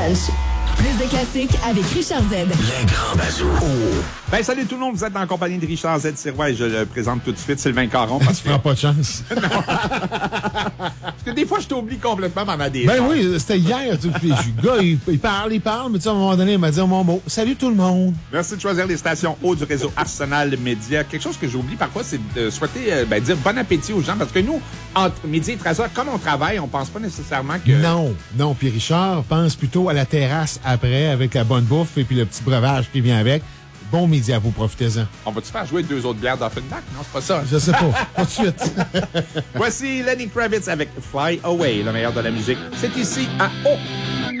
Lunch. Plus de classiques avec Richard Z. Les grands bazous. Ben, salut tout le monde, vous êtes en compagnie de Richard Z. Sirois et je le présente tout de suite, Sylvain Caron. Parce Tu prends pas de chance. Parce que des fois, je t'oublie complètement pendant des Ben heures. oui, c'était hier. Le gars, il parle, mais tu sais, à un moment donné, il m'a dit mon mot. Salut tout le monde. Merci de choisir les stations haut du réseau Arsenal Média. Quelque chose que j'oublie parfois, c'est de souhaiter dire bon appétit aux gens. Parce que nous, entre midi et 13h, comme on travaille, on pense pas nécessairement que... Non. Puis Richard pense plutôt à la terrasse après, avec la bonne bouffe et puis le petit breuvage qui vient avec. Bon midi à vous, profitez-en. On va-tu faire jouer 2 autres bières d'Offenbach? Non, c'est pas ça. Je sais pas. Pas de suite. Voici Lenny Kravitz avec Fly Away, le meilleur de la musique. C'est ici à O.